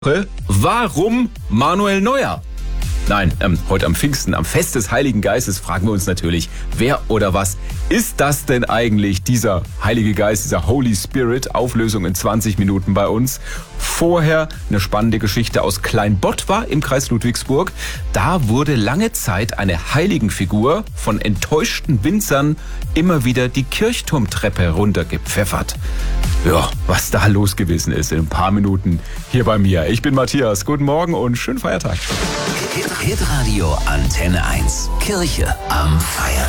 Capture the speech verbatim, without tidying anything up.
Warum Manuel Neuer? Nein, ähm, heute am Pfingsten, am Fest des Heiligen Geistes, fragen wir uns natürlich, wer oder was ist das denn eigentlich, dieser Heilige Geist, dieser Holy Spirit? Auflösung in zwanzig Minuten bei uns. Vorher eine spannende Geschichte aus Kleinbottwar im Kreis Ludwigsburg. Da wurde lange Zeit eine Heiligenfigur von enttäuschten Winzern immer wieder die Kirchturmtreppe runtergepfeffert. Ja, was da los gewesen ist in ein paar Minuten hier bei mir. Ich bin Matthias, guten Morgen und schönen Feiertag. Hitradio Antenne eins. Kirche am Feiertag.